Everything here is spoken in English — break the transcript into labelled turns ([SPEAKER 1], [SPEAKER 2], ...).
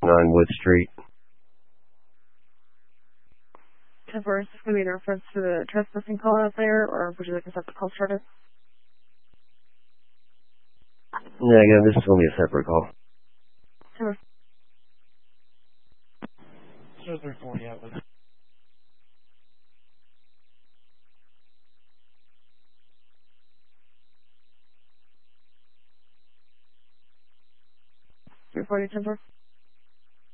[SPEAKER 1] 9 Wood Street.
[SPEAKER 2] 10-4, is this going to be in reference to the trespassing call out there, or would you like to set the call started?
[SPEAKER 1] Negative, this is going to be a separate call.
[SPEAKER 2] Sure.
[SPEAKER 3] 0340 outlet.
[SPEAKER 2] Reporting 10-4.